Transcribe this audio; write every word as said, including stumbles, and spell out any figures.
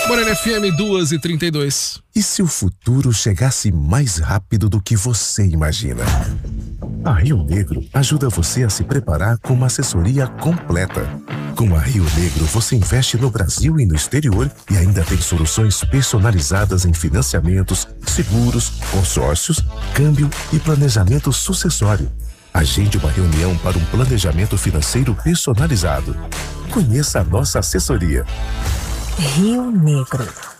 Morena F M duas e trinta e dois. E se o futuro chegasse mais rápido do que você imagina? A Rio Negro ajuda você a se preparar com uma assessoria completa. Com a Rio Negro, você investe no Brasil e no exterior e ainda tem soluções personalizadas em financiamentos, seguros, consórcios, câmbio e planejamento sucessório. Agende uma reunião para um planejamento financeiro personalizado. Conheça a nossa assessoria. Rio Negro.